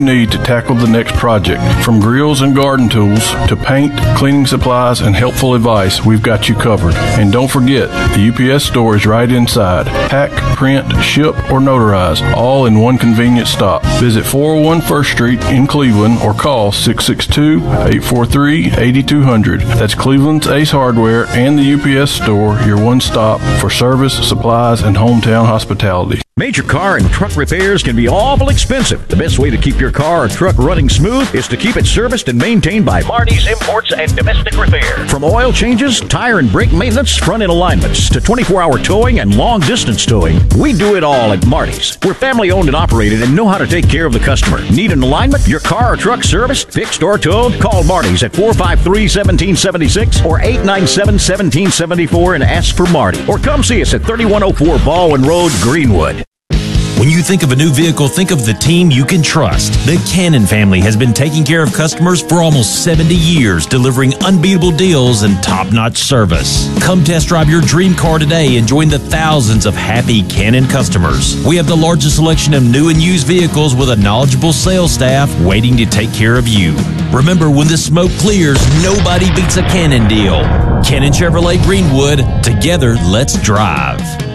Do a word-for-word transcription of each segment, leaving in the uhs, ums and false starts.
need to tackle the next project. From grills and garden tools to paint, cleaning supplies, and helpful advice, we've got you covered. And don't forget, the U P S store is right inside. Pack, print, ship, or notarize, all in one convenient stop. Visit four oh one First Street in Cleveland or call six six two, eight four three, eight two zero zero. That's Cleveland's Ace Hardware and the U P S store, your one stop for service, supplies, and hometown hospitality. Major car and truck repairs can be awful expensive. The best way to keep your car or truck running smooth is to keep it serviced and maintained by Marty's Imports and Domestic Repair. From oil changes, tire and brake maintenance, front-end alignments, to twenty-four hour towing and long-distance towing, we do it all at Marty's. We're family-owned and operated and know how to take care of the customer. Need an alignment, your car or truck serviced, fixed, or towed? Call Marty's at four five three, one seven seven six or eight nine seven, one seven seven four and ask for Marty. Or come see us at thirty-one oh four Baldwin Road, Greenwood. When you think of a new vehicle, think of the team you can trust. The Cannon family has been taking care of customers for almost seventy years, delivering unbeatable deals and top-notch service. Come test drive your dream car today and join the thousands of happy Cannon customers. We have the largest selection of new and used vehicles with a knowledgeable sales staff waiting to take care of you. Remember, when the smoke clears, nobody beats a Cannon deal. Cannon Chevrolet Greenwood, together, let's drive.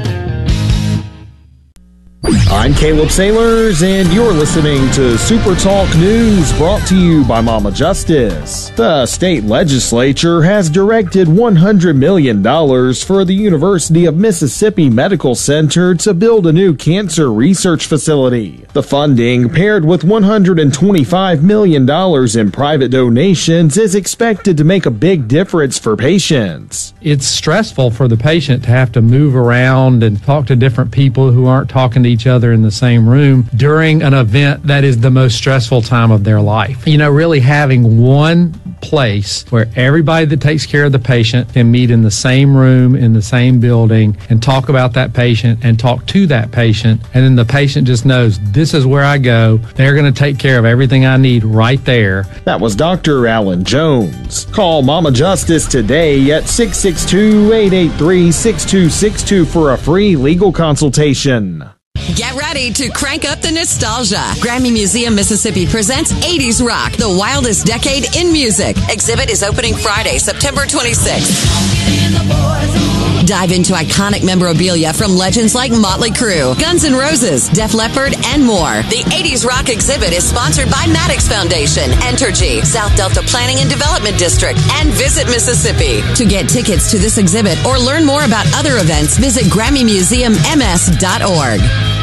I'm Caleb Sailors, and you're listening to Super Talk News, brought to you by Mama Justice. The state legislature has directed one hundred million dollars for the University of Mississippi Medical Center to build a new cancer research facility. The funding, paired with one hundred twenty-five million dollars in private donations, is expected to make a big difference for patients. It's stressful for the patient to have to move around and talk to different people who aren't talking to each other in the same room during an event that is the most stressful time of their life. You know, really having one place where everybody that takes care of the patient can meet in the same room, in the same building, and talk about that patient and talk to that patient. And then the patient just knows, this is where I go. They're going to take care of everything I need right there. That was Doctor Alan Jones. Call Mama Justice today at six six two, eight eight three, six two six two for a free legal consultation. Get ready to crank up the nostalgia. Grammy Museum Mississippi presents eighties Rock, the wildest decade in music. Exhibit is opening Friday, September twenty-sixth. Dive into iconic memorabilia from legends like Motley Crue, Guns N' Roses, Def Leppard, and more. The eighties Rock exhibit is sponsored by Maddox Foundation, Entergy, South Delta Planning and Development District, and Visit Mississippi. To get tickets to this exhibit or learn more about other events, visit Grammy Museum M S dot org.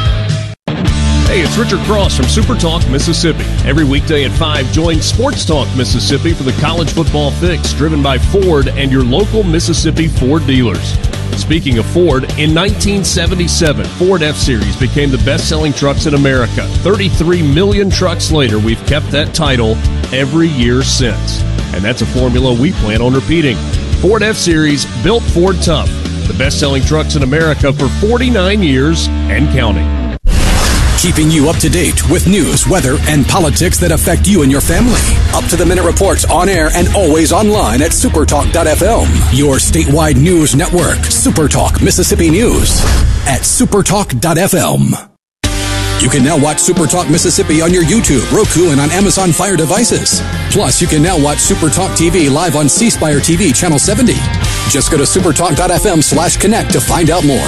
Hey, it's Richard Cross from Super Talk Mississippi. Every weekday at five, join Sports Talk Mississippi for the College Football Fix, driven by Ford and your local Mississippi Ford dealers. Speaking of Ford, in nineteen seventy-seven, Ford F-Series became the best-selling trucks in America. thirty-three million trucks later, we've kept that title every year since. And that's a formula we plan on repeating. Ford F-Series, built Ford tough. The best-selling trucks in America for forty-nine years and counting. Keeping you up to date with news, weather, and politics that affect you and your family. Up-to-the-minute reports on air and always online at supertalk dot f m. Your statewide news network, Supertalk Mississippi News at supertalk dot f m. You can now watch Supertalk Mississippi on your YouTube, Roku, and on Amazon Fire devices. Plus, you can now watch Supertalk T V live on C Spire T V Channel seventy. Just go to supertalk dot f m slash connect to find out more.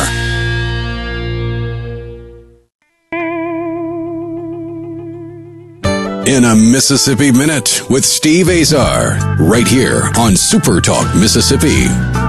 In a Mississippi Minute with Steve Azar, right here on Super Talk Mississippi.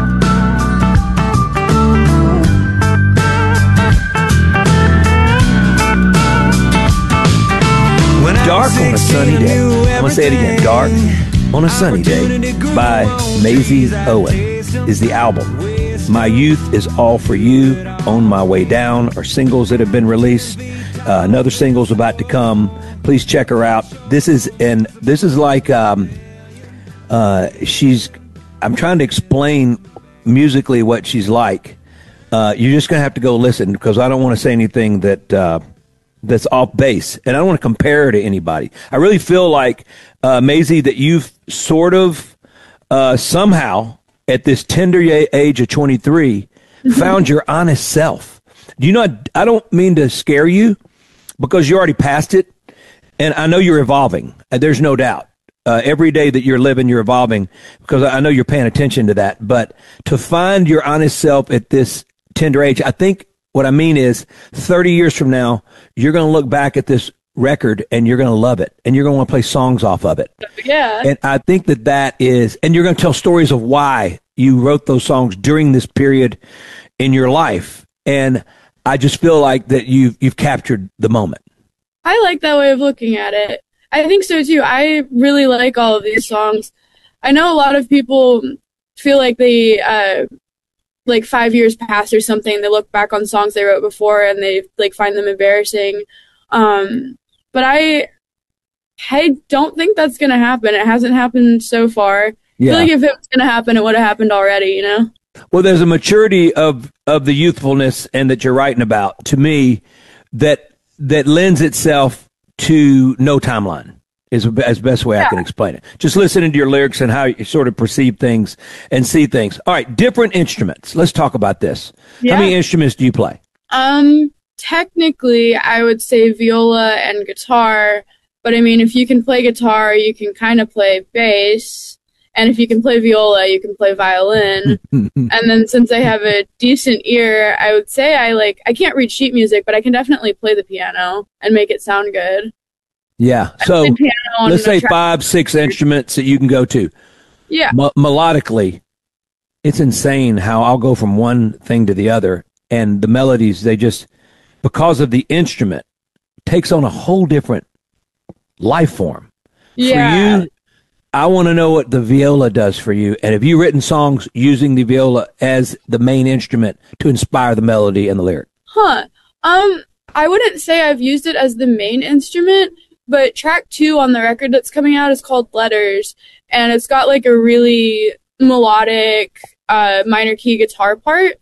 Dark on a sunny day. I'm going to say it again. Dark on a sunny day by Maisie Owen is the album. My Youth is All For You, On My Way Down are singles that have been released. Uh, another single's about to come. Please check her out. This is and this is like um, uh, she's. I'm trying to explain musically what she's like. Uh, you're just gonna have to go listen because I don't want to say anything that uh, that's off base, and I don't want to compare her to anybody. I really feel like uh, Maisie that you've sort of uh, somehow at this tender age of twenty-three mm-hmm. found your honest self. Do you know? I don't mean to scare you because you're already past it. And I know you're evolving. There's no doubt. Uh, every day that you're living, you're evolving, because I know you're paying attention to that. But to find your honest self at this tender age, I think what I mean is thirty years from now, you're going to look back at this record and you're going to love it, and you're going to want to play songs off of it. Yeah. And I think that that is, and you're going to tell stories of why you wrote those songs during this period in your life. And I just feel like that you've, you've captured the moment. I like that way of looking at it. I think so too. I really like all of these songs. I know a lot of people feel like they, uh, like five years past or something, they look back on songs they wrote before and they like find them embarrassing. Um, but I, I don't think that's going to happen. It hasn't happened so far. Yeah. I feel like if it was going to happen, it would have happened already, you know? Well, there's a maturity of, of the youthfulness and that you're writing about, to me, that, that lends itself to no timeline is as best way yeah. I can explain it. Just listening to your lyrics and how you sort of perceive things and see things. All right, different instruments. Let's talk about this. Yeah. How many instruments do you play? Um, technically, I would say viola and guitar. But I mean, if you can play guitar, you can kind of play bass. And if you can play viola, you can play violin. And then since I have a decent ear, I would say I like, I can't read sheet music, but I can definitely play the piano and make it sound good. Yeah. So let's say five, six instruments that you can go to. Yeah. M- melodically, it's insane how I'll go from one thing to the other. And the melodies, they just, because of the instrument, takes on a whole different life form. Yeah. For you, I want to know what the viola does for you. And have you written songs using the viola as the main instrument to inspire the melody and the lyric? Huh. Um, I wouldn't say I've used it as the main instrument, but track two on the record that's coming out is called Letters. And it's got like a really melodic, uh, minor key guitar part.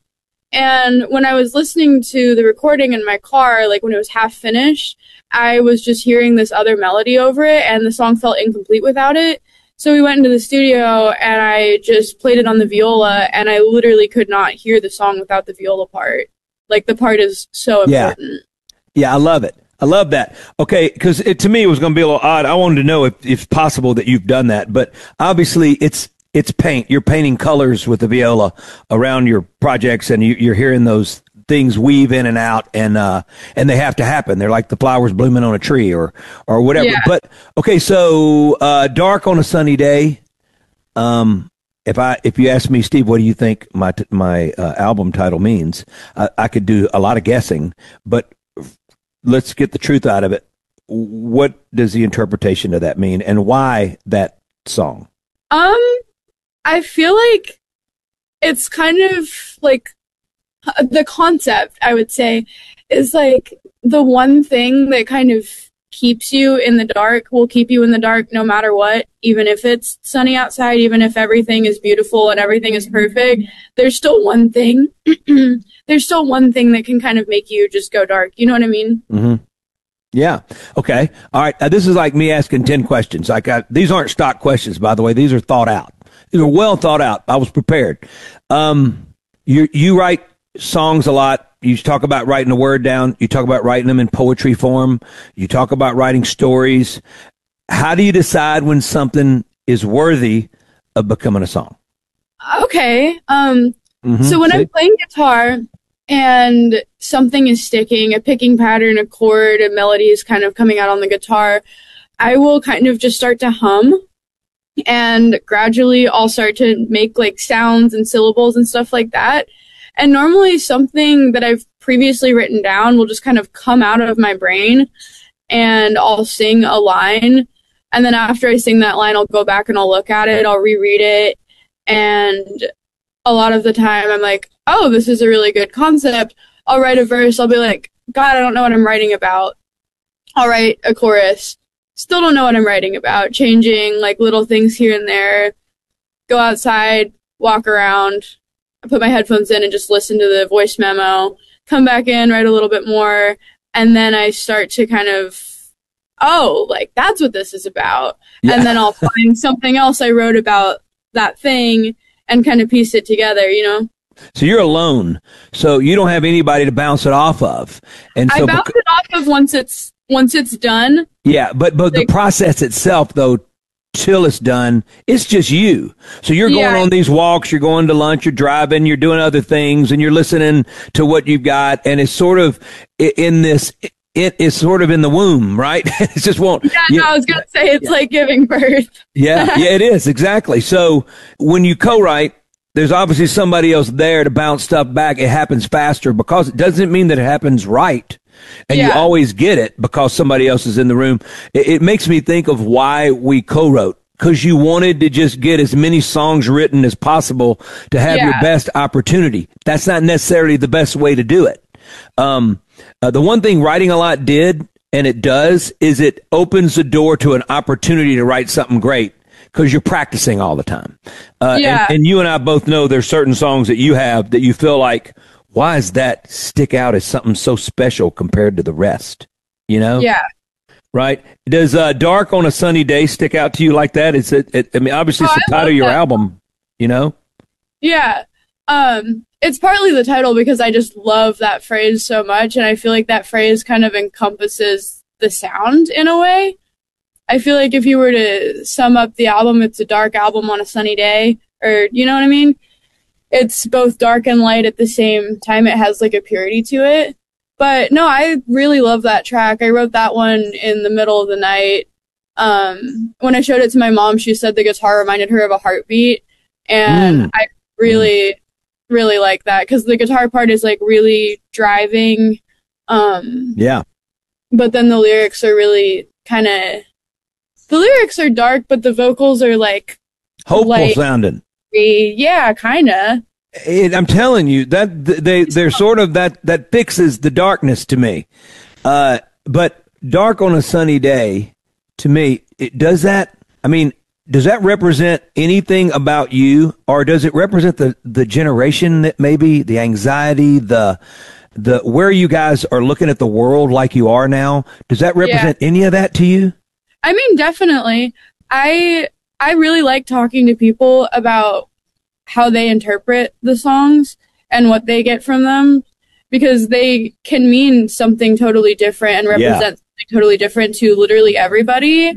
And when I was listening to the recording in my car, like when it was half finished, I was just hearing this other melody over it, and the song felt incomplete without it. So we went into the studio, and I just played it on the viola, and I literally could not hear the song without the viola part. Like, the part is so important. Yeah, yeah, I love it. I love that. Okay, because to me, it was going to be a little odd. I wanted to know if, if possible that you've done that. But obviously, it's it's paint. You're painting colors with the viola around your projects, and you, you're hearing those things weave in and out, and uh, and they have to happen. They're like the flowers blooming on a tree, or or whatever. Yeah. But okay, so uh, Dark on a Sunny Day. Um, if I if you ask me, Steve, what do you think my t- my uh, album title means? I, I could do a lot of guessing, but let's get the truth out of it. What does the interpretation of that mean, and why that song? Um, I feel like it's kind of like the concept, I would say, is like the one thing that kind of keeps you in the dark, will keep you in the dark no matter what, even if it's sunny outside, even if everything is beautiful and everything is perfect, there's still one thing. There's still one thing that can kind of make you just go dark. You know what I mean? Mm-hmm. Yeah. Okay. All right. Uh, this is like me asking ten questions. Like I, these aren't stock questions, by the way. These are thought out. These are well thought out. I was prepared. Um, you you write songs a lot. You talk about writing a word down. You talk about writing them in poetry form. You talk about writing stories. How do you decide when something is worthy of becoming a song? Okay. Um. Mm-hmm. So when See? I'm playing guitar and something is sticking, a picking pattern, a chord, a melody is kind of coming out on the guitar, I will kind of just start to hum, and gradually I'll start to make like sounds and syllables and stuff like that. And normally something that I've previously written down will just kind of come out of my brain, and I'll sing a line. And then after I sing that line, I'll go back and I'll look at it, I'll reread it. And a lot of the time I'm like, oh, this is a really good concept. I'll write a verse. I'll be like, God, I don't know what I'm writing about. I'll write a chorus. Still don't know what I'm writing about. Changing like little things here and there. Go outside, walk around. I put my headphones in and just listen to the voice memo. Come back in, write a little bit more. And then I start to kind of, oh, like that's what this is about. Yeah. And then I'll find something else I wrote about that thing and kind of piece it together, you know? So you're alone. So you don't have anybody to bounce it off of. And so I bounce bec- it off of once it's once it's done. Yeah, but but like, the process itself, though, till it's done, it's just you. So you're going yeah. on these walks, you're going to lunch, you're driving, you're doing other things, and you're listening to what you've got, and it's sort of in this. It is sort of in the womb, right? It just won't. Yeah, you, no, I was going to say it's yeah. like giving birth. yeah, yeah, it is. Exactly. So when you co-write, there's obviously somebody else there to bounce stuff back. It happens faster because it doesn't mean that it happens right. And yeah. you always get it because somebody else is in the room. It, it makes me think of why we co-wrote. Because you wanted to just get as many songs written as possible to have yeah. your best opportunity. That's not necessarily the best way to do it. Um, uh, the one thing writing a lot did, and it does, is it opens the door to an opportunity to write something great because you're practicing all the time. Uh, yeah. and, and you and I both know there's certain songs that you have that you feel like, why does that stick out as something so special compared to the rest? You know? Yeah. Right? Does uh, Dark on a Sunny Day stick out to you like that? It's it, it, I mean, obviously, it's oh, the title of your that. album, you know? Yeah. Um, it's partly the title because I just love that phrase so much, and I feel like that phrase kind of encompasses the sound in a way. I feel like if you were to sum up the album, it's a dark album on a sunny day, or, you know what I mean? It's both dark and light at the same time. It has like a purity to it. But no, I really love that track. I wrote that one in the middle of the night. Um, when I showed it to my mom, she said the guitar reminded her of a heartbeat. And mm. I really, mm. really like that because the guitar part is like really driving. Um, yeah. But then the lyrics are really kind of, the lyrics are dark, but the vocals are like hopeful light. sounding. Yeah, kind of. It, I'm telling you that they they're sort of that that fixes the darkness to me. Uh, but Dark on a Sunny Day, to me, it does that. I mean, does that represent anything about you, or does it represent the the generation that maybe the anxiety, the the where you guys are looking at the world like you are now? Does that represent yeah. any of that to you? I mean, definitely. I I really like talking to people about how they interpret the songs and what they get from them, because they can mean something totally different and represent yeah. something totally different to literally everybody.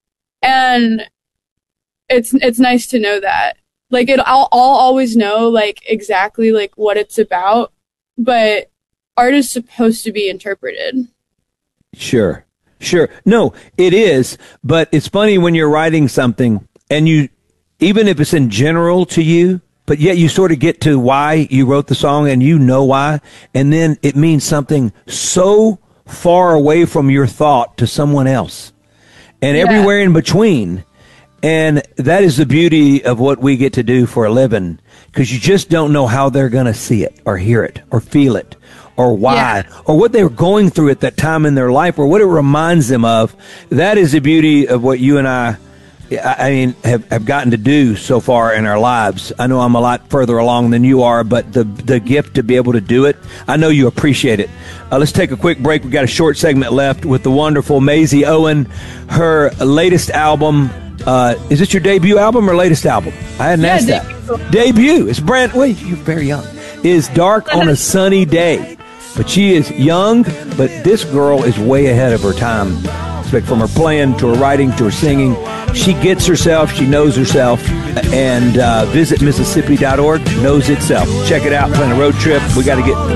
And it's it's nice to know that. Like, it, I'll, I'll always know, like, exactly, like, what it's about, but art is supposed to be interpreted. Sure. Sure. No, it is, but it's funny when you're writing something and you, even if it's in general to you, but yet you sort of get to why you wrote the song and you know why, and then it means something so far away from your thought to someone else and yeah. everywhere in between. And that is the beauty of what we get to do for a living, because you just don't know how they're going to see it or hear it or feel it or why yeah. or what they were going through at that time in their life or what it reminds them of. That is the beauty of what you and I, I mean, have, have gotten to do so far in our lives. I know I'm a lot further along than you are, but the the gift to be able to do it, I know you appreciate it. Uh, let's take a quick break. We've got a short segment left with the wonderful Maisie Owen, her latest album. Uh, is this your debut album or latest album? I hadn't yeah, asked debut. that. Debut. It's brand. Wait, you're very young. Is Dark on a Sunny Day. But she is young, but this girl is way ahead of her time. From her playing to her writing to her singing, she gets herself, she knows herself, and uh, visit Mississippi dot org, knows itself. Check it out, plan a road trip. We got to get